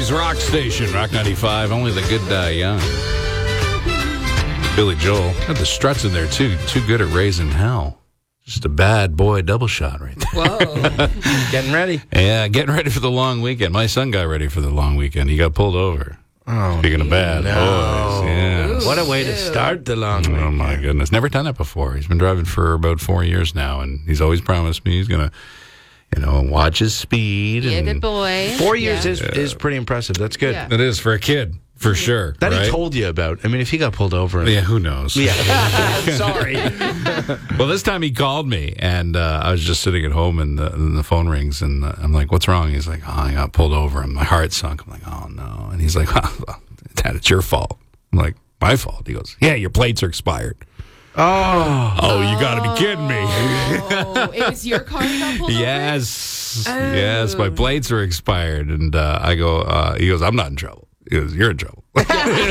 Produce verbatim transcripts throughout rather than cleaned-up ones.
Country's rock station, Rock ninety-five. Only the good die young. Billy Joel. Got the Struts in there, too. Too good at raising hell. Just a bad boy double shot right there. Whoa. Getting ready. Yeah, getting ready for the long weekend. My son got ready for the long weekend. He got pulled over. Oh, Speaking of bad no. boys. Yeah. Ooh, what a way to start the long weekend. Oh, my goodness. Never done that before. He's been driving for about four years now, and he's always promised me he's going to, you know, watch his speed. Yeah, and good boy. Four years yeah. is, is pretty impressive. That's good. Yeah. It is for a kid, for sure. That right? he told you about. I mean, if he got pulled over. Yeah, who knows? Yeah. Sorry. Well, this time he called me, and uh, I was just sitting at home, and the, and the phone rings, and uh, I'm like, what's wrong? He's like, oh, I got pulled over, and my heart sunk. I'm like, oh, no. And he's like, well, Dad, it's your fault. I'm like, my fault? He goes, yeah, your plates are expired. Oh. Oh, you got to be kidding me. Oh, it was your car that got pulled Yes. over? Yes, my plates are expired. And uh, I go, uh, he goes, I'm not in trouble. He goes, you're in trouble. So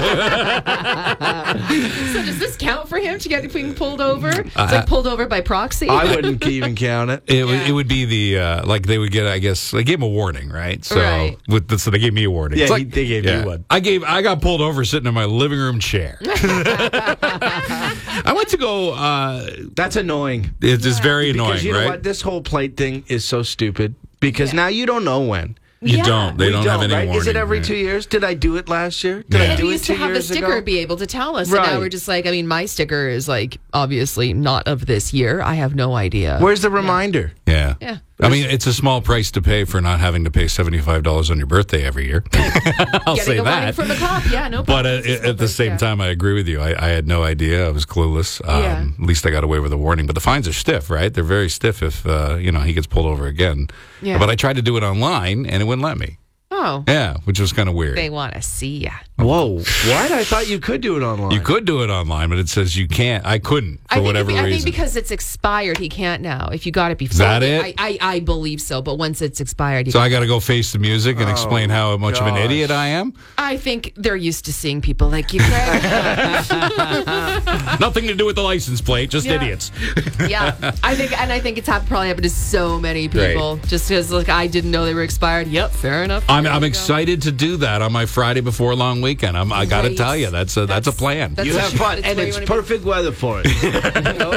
does this count for him to get being pulled over? It's Uh, like pulled over by proxy? I wouldn't even count it. It, would Yeah. it would be the, uh, like they would get, I guess, they gave him a warning, right? So, Right. With the, so they gave me a warning. Yeah, It's he- they gave you one. I gave, I got pulled over sitting in my living room chair. I went to go, uh, That's annoying. it's just very annoying, Because you know right? what? This whole plate thing is so stupid. Because now you don't know when. You Yeah. don't. They We don't, have any right? warning. Is it every right? two years? Did I do it last year? Did Yeah. I do we it used two to have the years sticker ago? be able to tell us. Right. And now we're just like, I mean, my sticker is like obviously not of this year. I have no idea. Where's the reminder? Yeah. Yeah. I mean, it's a small price to pay for not having to pay seventy-five dollars on your birthday every year. I'll Getting say a warning that. from the cop? Yeah, no But problem. uh, It's a at, small at the price, same yeah. time, I agree with you. I, I had no idea. I was clueless. Um, Yeah. At least I got away with a warning. But the fines are stiff, right? They're very stiff if uh, you know he gets pulled over again. Yeah. But I tried to do it online, and it wouldn't let me. Oh, Yeah, which was kind of weird. they want to see ya. Whoa. What? I thought you could do it online. You could do it online, but it says you can't. I couldn't for I think, whatever if- I think reason. because it's expired, he can't now. If you got it before, that it? I, I, I believe so. But once it's expired, you so can't. I got to go face the music and explain how much of an gosh. idiot I am. I think they're used to seeing people like you, Craig. Nothing to do with the license plate, just Yeah. idiots. Yeah, I think, and I think it's hap- probably happened to so many people. Just because, like, I didn't know they were expired. Yep, fair enough. I'm, There I'm you go. excited to do that on my Friday before long weekend. I'm, I got to Great. tell you, that's a that's, a plan. that's You what have you- fun, it's and where you it's wanna be. perfect weather for it.